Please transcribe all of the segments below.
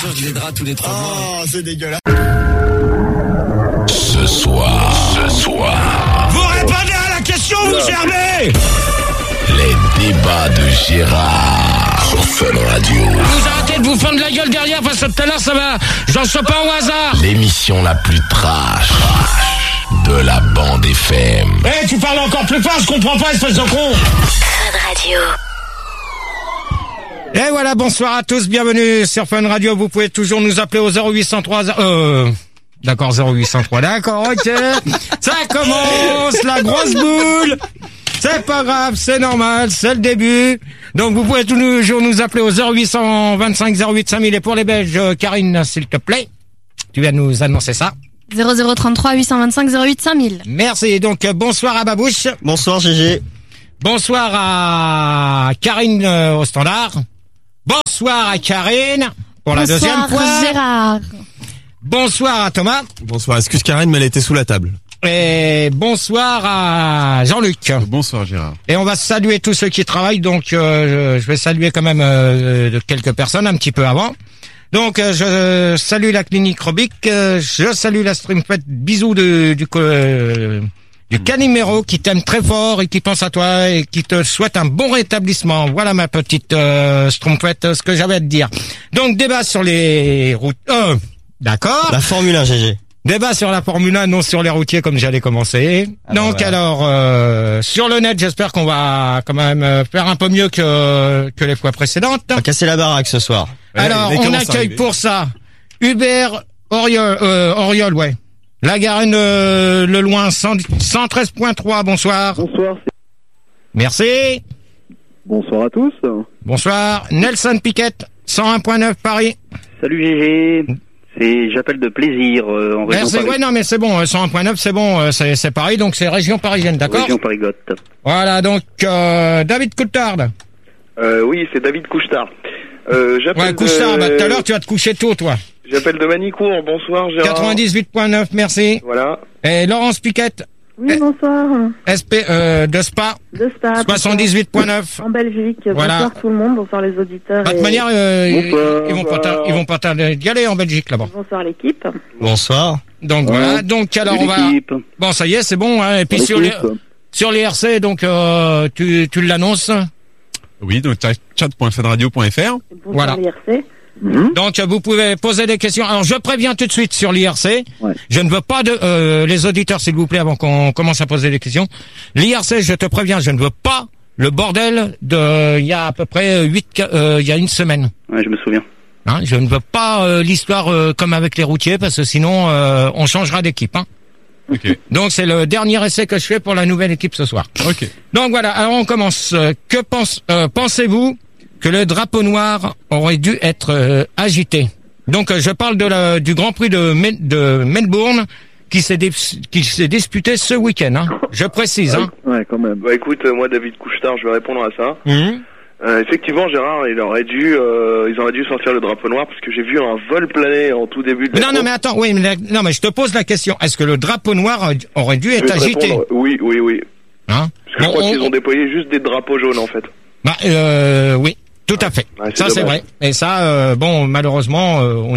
change les draps tous les 3 mois. Oh, c'est dégueulasse. Ce soir. Vous répondez à la question, vous germez. Les débats de Gérard sur Fun Radio. Vous arrêtez de vous fendre la gueule derrière parce que tout à l'heure ça va. J'en sais pas au hasard. L'émission la plus trash de la bande FM. Eh, tu parles encore plus fort, je comprends pas, espèce de con. Fun Radio. Et voilà, bonsoir à tous, bienvenue sur Fun Radio. Vous pouvez toujours nous appeler au 0803... D'accord, 0803, d'accord, ok. Ça commence, la grosse boule. C'est pas grave, c'est normal, c'est le début. Donc vous pouvez toujours nous appeler au 0825 08 5000. Et pour les Belges, Karine, s'il te plaît, tu viens nous annoncer ça. 0033 825 08 5000. Merci, donc bonsoir à Babouche. Bonsoir GG. Bonsoir à Karine au standard. Bonsoir à Karine pour la deuxième fois. Bonsoir Gérard. Bonsoir à Thomas. Bonsoir, excuse Karine, mais elle était sous la table. Et bonsoir à Jean-Luc. Bonsoir Gérard. Et on va saluer tous ceux qui travaillent, donc je vais saluer quand même quelques personnes un petit peu avant. Donc je salue la clinique Robic, je salue la Streamfet, bisous du Calimero qui t'aime très fort et qui pense à toi et qui te souhaite un bon rétablissement. Voilà ma petite Streamfet, ce que j'avais à te dire. Donc débat sur les routes. D'accord. La Formule 1 GG. Débat sur la Formule 1, non sur les routiers comme j'allais commencer. Donc voilà. Alors sur le net, j'espère qu'on va quand même faire un peu mieux que les fois précédentes. On va casser la baraque ce soir. Alors on accueille pour ça Hubert Oriol, ouais. La Garenne le loin 113.3. Bonsoir. Bonsoir. Merci. Bonsoir à tous. Bonsoir. Nelson Piquette 101.9 Paris. Salut GG. J'appelle de plaisir en région Merci. Paris. Ouais, non, mais c'est bon. 101.9, c'est bon. C'est Paris, donc c'est région parisienne, d'accord. Région Parigotte. Voilà, donc David Coulthard. Oui, c'est David Couchetard. J'appelle Ouais, Couchetard. Bah, tout à l'heure, tu vas te coucher tôt, toi. J'appelle de Manicourt. Bonsoir Gérard. 98.9, merci. Voilà. Et Laurence Piquette. Oui, bonsoir. De Spa. De Spa. 78.9. En Belgique. Voilà. Bonsoir tout le monde. Bonsoir les auditeurs. De toute manière, ils vont pas tarder d'y aller en Belgique, là-bas. Bonsoir l'équipe. Bonsoir. Donc voilà. Donc alors on va. Bon, ça y est, c'est bon. Hein. Et puis sur les RC, donc tu l'annonces. Oui, donc chat.funradio.fr. Bonsoir Voilà. l'IRC. Donc vous pouvez poser des questions. Alors je préviens tout de suite sur l'IRC. Ouais. Je ne veux pas de les auditeurs, s'il vous plaît, avant qu'on commence à poser des questions. L'IRC, je te préviens, je ne veux pas le bordel de il y a à peu près il y a une semaine. Ouais, je me souviens. Hein, je ne veux pas l'histoire comme avec les routiers, parce que sinon on changera d'équipe. Hein. Ok. Donc c'est le dernier essai que je fais pour la nouvelle équipe ce soir. Ok. Donc voilà, alors on commence. Que pensez-vous que le drapeau noir aurait dû être agité? Donc je parle du Grand Prix de Melbourne qui s'est disputé ce week-end. Hein. Je précise. Hein. Ouais, quand même. Bah écoute, moi David Couchetard, je vais répondre à ça. Effectivement, Gérard, ils auraient dû sortir le drapeau noir parce que j'ai vu un vol planer en tout début de la Non, mais attends, oui, mais je te pose la question. Est-ce que le drapeau noir aurait dû être agité? Oui. Hein? Parce que je crois qu'ils ont déployé juste des drapeaux jaunes en fait. Bah, oui. Tout à fait. Ouais, ça, c'est vrai. Et ça, bon, malheureusement, on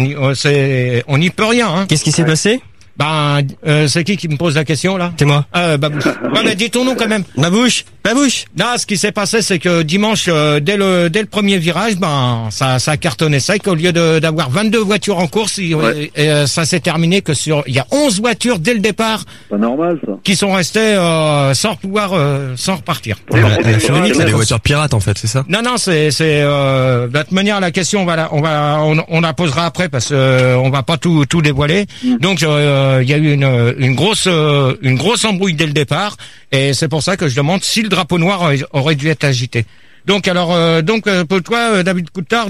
n'y peut rien. Hein. Qu'est-ce qui s'est passé? Ben, c'est qui me pose la question, là? C'est moi. Babouche. Ouais, mais dis ton nom, quand même. Babouche. Non, ce qui s'est passé, c'est que dimanche, dès le premier virage, ben, ça a cartonné sec. Au lieu d'avoir 22 voitures en course, ça s'est terminé que il y a 11 voitures dès le départ. Pas normal, ça. Qui sont restées, sans repartir. C'est des voitures pirates, en fait, c'est ça? Non, c'est, de toute manière, la question, on la posera après parce que, on va pas tout dévoiler. Donc, il y a eu une grosse embrouille dès le départ et c'est pour ça que je demande si le drapeau noir aurait dû être agité. Donc pour toi David Couchetard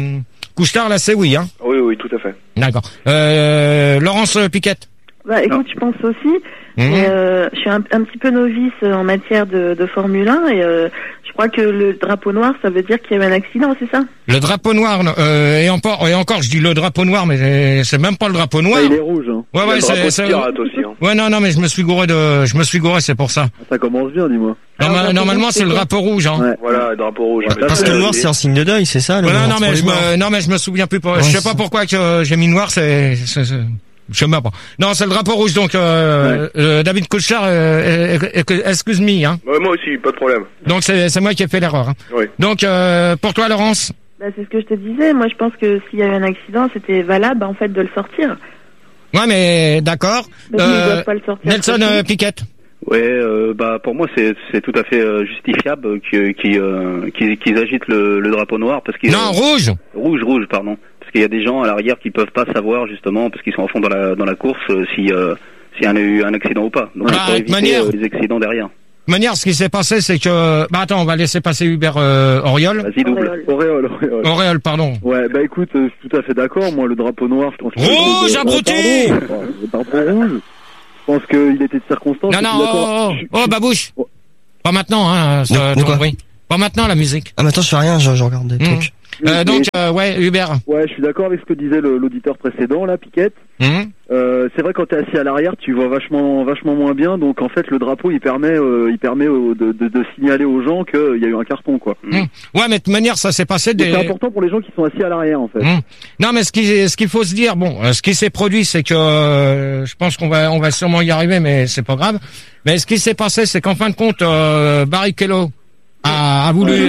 là c'est oui hein. Oui tout à fait. D'accord. Laurence Piquette. Bah écoute, je pense aussi Et, je suis un petit peu novice en matière de Formule 1 et je crois que le drapeau noir, ça veut dire qu'il y a eu un accident, c'est ça? Le drapeau noir, et encore, je dis le drapeau noir, mais c'est même pas le drapeau noir. Il est rouge, hein. Ouais, c'est pirate aussi, hein. Ouais, non, mais je me suis gouré, c'est pour ça. Ça commence bien, dis-moi. Normalement, c'est le drapeau rouge, hein. Ouais. Voilà, le drapeau rouge. Parce que le noir, c'est un signe de deuil, c'est ça? Non, mais je me souviens plus. Je sais pas pourquoi que j'ai mis noir, je sais même pas. Non, c'est le drapeau rouge, donc, David Coulthard, excuse me, hein. Ouais, moi aussi, pas de problème. Donc, c'est moi qui ai fait l'erreur, hein. Oui. Donc, pour toi, Laurence? Bah, c'est ce que je te disais. Moi, je pense que s'il y a eu un accident, c'était valable, en fait, de le sortir. Ouais, mais d'accord. Mais ils doivent pas le sortir. Nelson Piquet. Ouais, pour moi c'est tout à fait justifiable qu'ils agitent le drapeau noir parce qu'ils non, rouge, pardon, parce qu'il y a des gens à l'arrière qui peuvent pas savoir justement parce qu'ils sont à fond dans la course s'il y a eu un accident ou pas. Donc pour éviter les accidents derrière. De manière, ce qui s'est passé, c'est que... attends, on va laisser passer Hubert Auriol. Vas-y, double. Auréole, pardon. Ouais, écoute, je suis tout à fait d'accord. Moi, le drapeau noir, je pense que... Rouge, abruti! Le drapeau rouge, je pense qu'il était de circonstance. Non, Babouche. Pas maintenant, hein, ton bruit. Pas maintenant, la musique. Ah, maintenant, je fais rien, je regarde des trucs. Donc, Hubert. Ouais, je suis d'accord avec ce que disait l'auditeur précédent, là, Piquette. C'est vrai, quand t'es assis à l'arrière, tu vois vachement moins bien. Donc, en fait, le drapeau, il permet de signaler aux gens qu'il y a eu un carton, quoi. Ouais, mais de toute manière, ça s'est passé C'est important pour les gens qui sont assis à l'arrière, en fait. Non, mais ce qu'il faut se dire, ce qui s'est produit, c'est que je pense qu'on va sûrement y arriver, mais c'est pas grave. Mais ce qui s'est passé, c'est qu'en fin de compte, Barrichello a voulu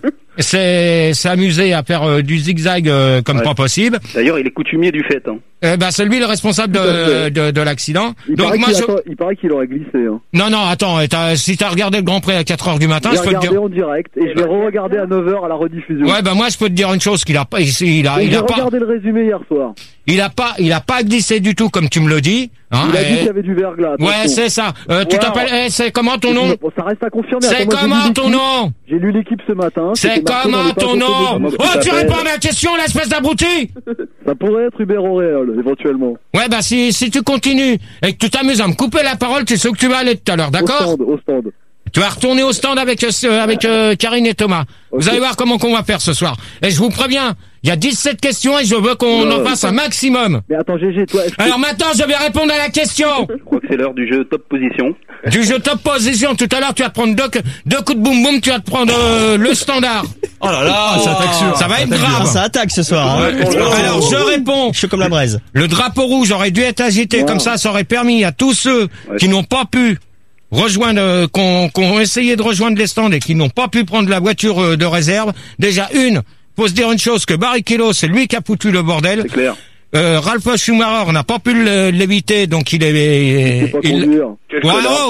s'est amusé à faire du zigzag comme pas possible. D'ailleurs, il est coutumier du fait. Hein. C'est lui le responsable de l'accident. Donc moi, il paraît qu'il aurait glissé. Hein. Non, attends, si t'as regardé le Grand Prix à 4h du matin, je peux te dire. J'ai regardé en direct et je l'ai re-regardé à 9h à la rediffusion. Ouais, moi je peux te dire une chose qu'il a pas, il a regardé le résumé hier soir. Il a pas glissé du tout comme tu me le dis. Hein, il a dit qu'il y avait du verglas. Ouais, c'est ça. Tu t'appelles, c'est comment ton nom? Ça reste à confirmer. C'est comment ton nom? J'ai lu l'équipe ce matin. C'est comment ton nom? Oh, tu réponds à ma question, l'espèce d'abruti! Ça pourrait être Hubert Auréole, éventuellement. Ouais, si tu continues et que tu t'amuses à me couper la parole, tu sais où tu vas aller tout à l'heure, d'accord? Au stand. Tu vas retourner au stand avec Karine et Thomas. Okay. Vous allez voir comment qu'on va faire ce soir. Et je vous préviens, il y a 17 questions et je veux qu'on en fasse un maximum. Mais attends, GG, toi... Alors maintenant, je vais répondre à la question. Je crois que c'est l'heure du jeu top position. Du jeu top position. Tout à l'heure, tu vas te prendre deux coups de boum boum, tu vas te prendre le standard. Oh là là, ça attaque sûr. Ça va être grave. Ça attaque ce soir. Hein. Alors, je réponds. Je suis comme la braise. Le drapeau rouge aurait dû être agité comme ça aurait permis à tous ceux qui n'ont pas pu rejoindre, qu'on essayé de rejoindre les stands et qui n'ont pas pu prendre la voiture de réserve. Déjà, faut se dire une chose, que Barrichello, c'est lui qui a foutu le bordel. C'est clair. Ralph Schumacher n'a pas pu l'éviter, donc il est... Quel connard,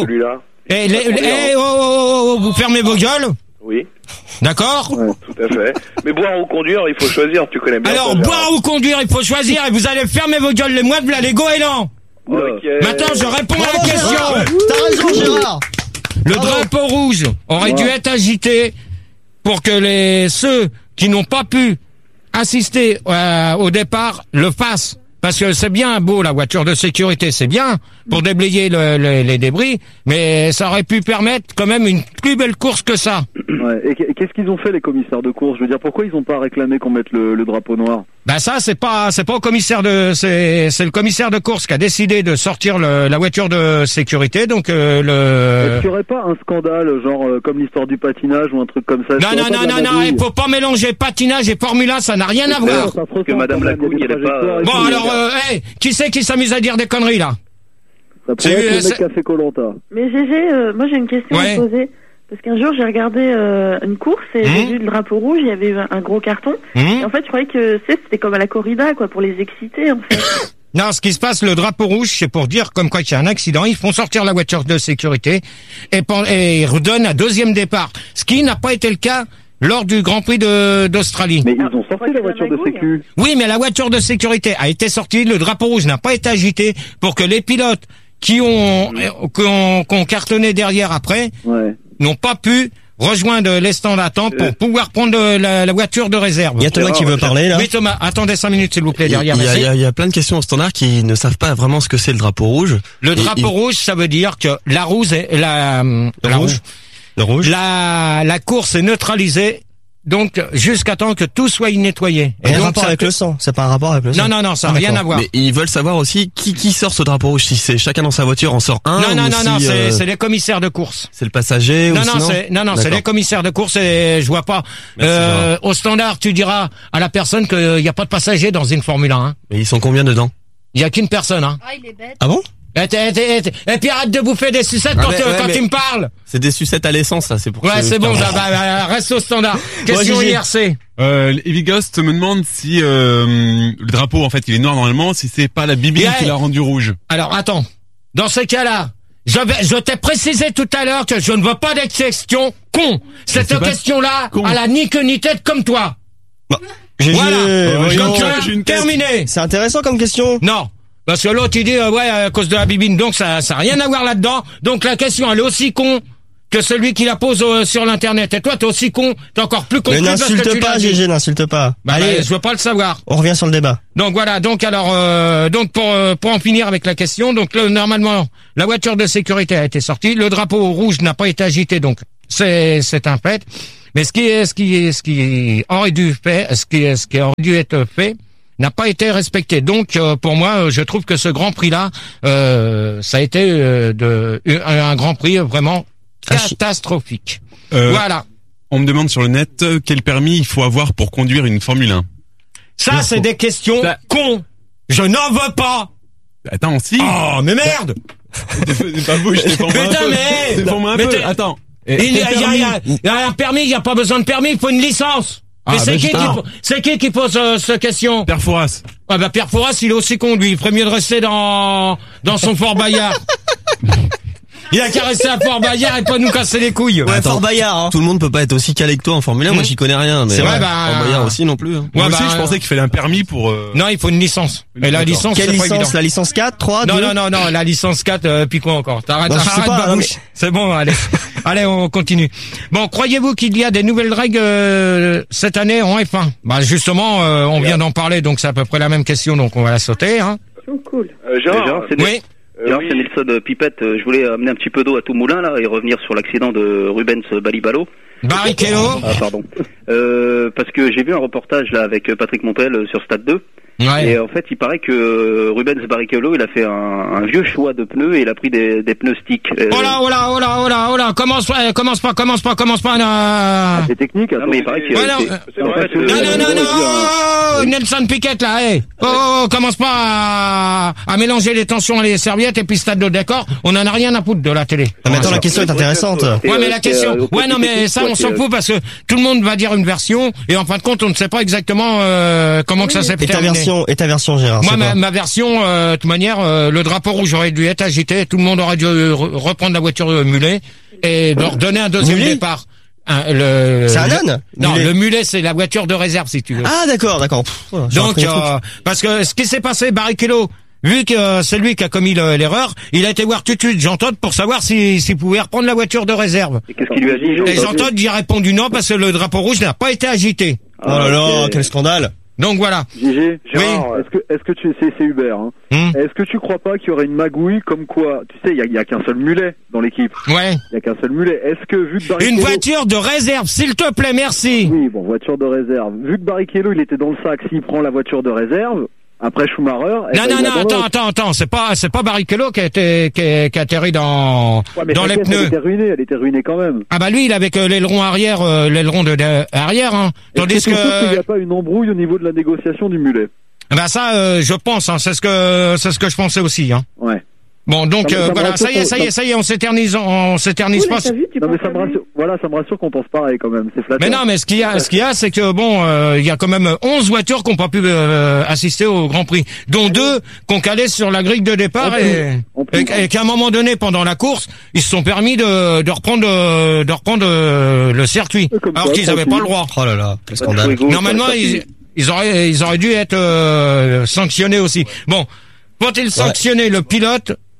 celui-là. Vous fermez vos gueules? Oui. D'accord? Ouais, tout à fait. Mais boire ou conduire, il faut choisir, tu connais bien. Alors, boire ou conduire, il faut choisir, et vous allez fermer vos gueules les mois de les goélands. Okay. Maintenant, je réponds à la question. T'as raison, Gérard. Le drapeau rouge aurait dû être agité pour que ceux qui n'ont pas pu assister au départ le fassent. Parce que c'est bien beau, la voiture de sécurité, c'est bien pour déblayer les débris, mais ça aurait pu permettre quand même une plus belle course que ça. Ouais. Et qu'est-ce qu'ils ont fait, les commissaires de course? Je veux dire, pourquoi ils n'ont pas réclamé qu'on mette le drapeau noir? Ça, c'est pas au commissaire c'est le commissaire de course qui a décidé de sortir la voiture de sécurité, donc Est-ce qu'il n'y aurait pas un scandale, genre, comme l'histoire du patinage ou un truc comme ça? Non, il faut pas mélanger patinage et Formule 1, ça n'a rien à voir. Parce que Madame Lacougne, elle est pas... Bon, alors, qui c'est qui s'amuse à dire des conneries, là? Ça pourrait être le mec qui a fait Koh-Lanta. Mais GG, moi j'ai une question à te poser. Parce qu'un jour j'ai regardé une course et j'ai vu le drapeau rouge, il y avait eu un gros carton. Et en fait je croyais que c'était comme à la corrida, quoi, pour les exciter en fait. Non, ce qui se passe, le drapeau rouge, c'est pour dire comme quoi qu'il y a un accident, ils font sortir la voiture de sécurité et redonnent un deuxième départ. Ce qui n'a pas été le cas lors du Grand Prix d'Australie. Mais ils ont sorti la voiture de sécu. Oui, mais la voiture de sécurité a été sortie, le drapeau rouge n'a pas été agité pour que les pilotes qui ont cartonné derrière après n'ont pas pu rejoindre les stands d'attente pour pouvoir prendre la voiture de réserve. Il y a Thomas qui veut parler, là. Oui, Thomas, attendez 5 minutes, s'il vous plaît, derrière. Il y a plein de questions au standard qui ne savent pas vraiment ce que c'est le drapeau rouge. Le drapeau rouge, ça veut dire que la course est neutralisée. Donc, jusqu'à temps que tout soit nettoyé. Et donc, rapport avec le sang. C'est pas un rapport avec le sang. Non, ça n'a rien à voir. Mais ils veulent savoir aussi qui sort ce drapeau rouge. Si c'est chacun dans sa voiture en sort un. Non, c'est les commissaires de course. C'est le passager Non, c'est les commissaires de course et je vois pas. Au standard, tu diras à la personne qu'il n'y a pas de passager dans une Formule 1. Hein. Mais ils sont combien dedans? Il y a qu'une personne, hein. Ah, il est bête. Ah bon? Et puis arrête de bouffer des sucettes quand tu me parles. C'est des sucettes à l'essence, là, c'est pour ça. Ouais, c'est bon, reste au standard. Question IRC. Heavy Ghost me demande si le drapeau, en fait, il est noir normalement, si c'est pas la bibine qui l'a rendu rouge. Alors, attends. Dans ce cas-là, je t'ai précisé tout à l'heure que je ne veux pas des questions cons. Cette question-là, elle a ni queue ni tête comme toi. Bah, terminé. C'est intéressant comme question. Non. Parce que l'autre, il dit, à cause de la bibine. Donc, ça a rien à voir là-dedans. Donc, la question, elle est aussi con que celui qui la pose sur l'internet. Et toi, t'es aussi con. T'es encore plus con. Mais n'insulte pas, GG, n'insulte pas. Allez, je veux pas le savoir. On revient sur le débat. Donc, voilà. Donc, alors, pour en finir avec la question. Donc, normalement, la voiture de sécurité a été sortie. Le drapeau rouge n'a pas été agité. Donc, c'est un fait. Mais ce qui aurait dû être fait, n'a pas été respecté. Donc, pour moi, je trouve que ce Grand Prix-là, ça a été un Grand Prix vraiment catastrophique. Voilà. On me demande sur le net quel permis il faut avoir pour conduire une Formule 1. Ça, c'est des questions cons. Je n'en veux pas. Attends, si. Oh, mais merde. C'est pas beau, je défends-moi un peu. Défends-moi un peu. Attends. Il y a un permis, il n'y a pas besoin de permis, il faut une licence. Mais c'est qui pose cette question? Pierre Fouras. Ah bah Pierre Fouras, il est aussi con, lui. Il ferait mieux de rester dans son Fort Bayard. Il a qu'à rester à Fort Bayard et pas nous casser les couilles. Ouais, Fort Bayard, hein. Tout le monde peut pas être aussi calé que toi en Formule 1. Moi, j'y connais rien, mais c'est vrai, Fort Bayard aussi non plus. Hein. Moi aussi, je pensais qu'il fallait un permis pour. Non, il faut une licence. Et la licence, quelle c'est licence? pas évident. La licence 4, 3, 2? Non, la licence 4, puis quoi encore? T'arrêtes, pas, bouche. C'est bon, allez. Allez, on continue. Bon, croyez-vous qu'il y a des nouvelles règles cette année en F1? Bah justement, on vient d'en parler, donc c'est à peu près la même question, donc on va la sauter. Hein. Cool. Gérard, oui. C'est Nelson Pipette. Je voulais amener un petit peu d'eau à tout moulin là et revenir sur l'accident de Rubens Barrichello. Barrichello. Pardon. Parce que j'ai vu un reportage là avec Patrick Montel sur Stade 2. Ouais. Et en fait, il paraît que Rubens Barrichello, il a fait un vieux choix de pneus et il a pris des pneus stick. Oh là, commence pas. Ah, c'est technique. Non, mais il paraît qu'il non, Nelson Piquet là, commence pas à mélanger les tensions et les serviettes et puis Stade 2, d'accord? On en a rien à foutre de la télé. Non, mais attends, la question est intéressante. Ouais, mais la question, non, mais ça, on s'en fout parce que tout le monde va dire une version et en fin de compte, on ne sait pas exactement comment que ça s'est terminé. Et ta version, Gérard? Moi, ma version, de toute manière, le drapeau rouge aurait dû être agité, tout le monde aurait dû reprendre la voiture mulet et leur donner un deuxième départ. C'est un âne? Non, le mulet, c'est la voiture de réserve, si tu veux. Ah, d'accord. Donc, parce que ce qui s'est passé, Barrichello, vu que c'est lui qui a commis l'erreur, il a été voir tout de suite Jean-Todt pour savoir s'il pouvait reprendre la voiture de réserve. Et qu'est-ce qu'il lui a dit, Et Jean-Todt y a répondu non parce que le drapeau rouge n'a pas été agité. Oh là là, quel scandale. Donc voilà. Gégé, Gérard, est-ce que c'est Hubert, hein. Est-ce que tu crois pas qu'il y aurait une magouille comme quoi, tu sais, il y a qu'un seul mulet dans l'équipe. Ouais. Il y a qu'un seul mulet. Est-ce que vu que Barrichello... Une voiture de réserve, s'il te plaît, merci. Oui, bon, voiture de réserve. Vu que Barrichello, il était dans le sac, s'il prend la voiture de réserve, après Schumacher... Attends, c'est pas Barrichello qui a atterri dans les pneus. Elle était ruinée quand même. Ah bah lui, il avait que l'aileron arrière, l'aileron arrière, hein. Tandis que... il n'y a pas une embrouille au niveau de la négociation du mulet. Bah ça, je pense, hein, c'est ce que je pensais aussi, hein. Ouais. Bon, donc voilà, ça y est, on s'éternise pas. Non, mais ça me rassure qu'on pense pareil quand même, c'est flatteur. Mais non, mais ce qu'il y a, c'est que bon, il y a quand même 11 voitures qui n'ont pas pu assister au Grand Prix, dont 2 qui ont calé sur la grille de départ et qu'à un moment donné, pendant la course, ils se sont permis de reprendre le circuit, alors qu'ils n'avaient pas le droit. Oh là là, quel scandale. Normalement, ils auraient dû être sanctionnés aussi. Bon, faut-il sanctionner le pilote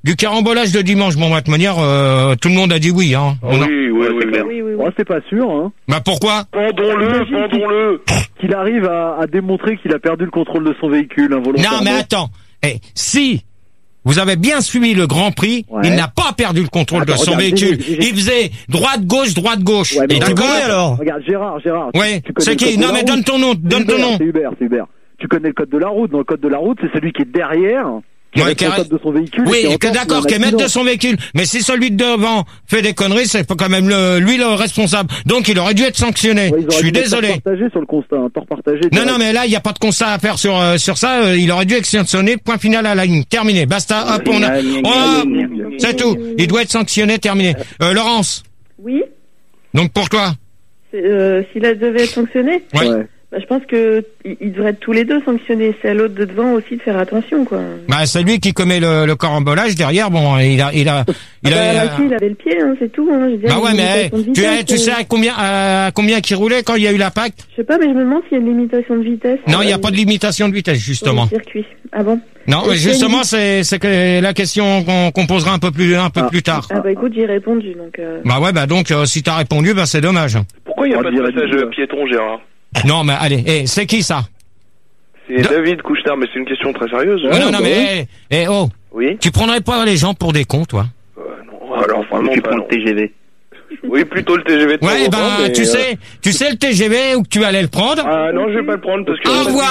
du carambolage de dimanche. Bon, de toute manière, tout le monde a dit oui, hein. Oui. Oh, c'est pas sûr, hein. Bah pourquoi? Pendons-le. Qu'il arrive à démontrer qu'il a perdu le contrôle de son véhicule involontairement. Non, mais attends. Si vous avez bien suivi le Grand Prix, il n'a pas perdu le contrôle de son véhicule. Il faisait droite-gauche. Ouais, mais d'accord, alors? Regarde, Gérard. Ouais, c'est qui? Non, mais donne ton nom. C'est Hubert. Tu connais le code de la route. Dans le code de la route, c'est celui qui est derrière. Qui est responsable de son véhicule. Oui, d'accord, qui est maître de son véhicule. Mais si celui de devant fait des conneries, c'est quand même lui le responsable. Donc il aurait dû être sanctionné. Ouais, je suis désolé. Partagé sur le constat, un tort partagé. Non, mais là il n'y a pas de constat à faire sur ça. Il aurait dû être sanctionné. Point final à la ligne. Terminé. Basta. Hop, c'est tout. Il doit être sanctionné. Terminé. Laurence. Oui. Donc pour toi. S'il devait être sanctionné. Ouais. Bah, je pense que ils devraient être tous les deux sanctionnés. C'est à l'autre de devant aussi de faire attention, quoi. Bah, c'est lui qui commet le carambolage derrière. Bon, il avait le pied, hein, c'est tout. Hein. Bah ouais, mais tu sais à combien qu'il roulait quand il y a eu l'impact? Je sais pas, mais je me demande s'il y a une limitation de vitesse. Non, il n'y a pas de limitation de vitesse, justement. Sur le circuit. Ah bon? Non, mais justement, c'est que la question qu'on posera un peu plus tard. Ah bah écoute, j'y ai répondu, donc. Bah ouais, bah donc si t'as répondu, bah c'est dommage. Pourquoi il n'y a pas de passage piéton, Gérard? Non, mais allez, c'est qui ça? C'est David Couchetard, mais c'est une question très sérieuse. Non, mais oui. Tu prendrais pas les gens pour des cons, toi? Non, alors vraiment. Tu prends le TGV. Oui, plutôt le TGV. Ouais, tu sais le TGV où tu allais le prendre? Ah non, je vais pas le prendre parce que. Au revoir.